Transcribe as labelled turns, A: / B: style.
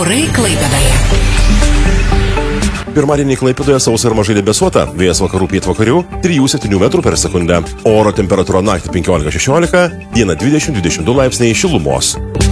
A: Orai Klaipėdoje.
B: Pirmadienį Klaipėdoje sausa ir mažai debesuota, vėjas vakarų pietvakarių 3–7 metrų per sekundę. Oro temperatūra naktį 15–16, dieną 20–22 laipsniai šilumos.